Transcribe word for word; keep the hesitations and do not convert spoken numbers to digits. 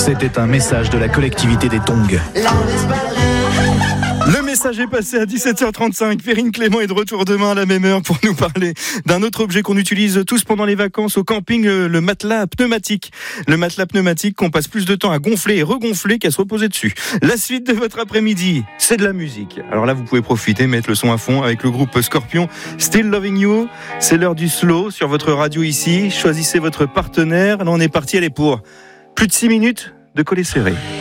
C'était un message de la collectivité des Tongs. Le message est passé à dix-sept heures trente-cinq. Perrine Clément est de retour demain à la même heure pour nous parler d'un autre objet qu'on utilise tous pendant les vacances au camping, le matelas pneumatique. Le matelas pneumatique qu'on passe plus de temps à gonfler et regonfler qu'à se reposer dessus. La suite de votre après-midi, c'est de la musique. Alors là, vous pouvez profiter, mettre le son à fond avec le groupe Scorpion. Still Loving You, c'est l'heure du slow sur votre radio ici. Choisissez votre partenaire. Là, on est parti, allez, pour plus de six minutes de coller serré.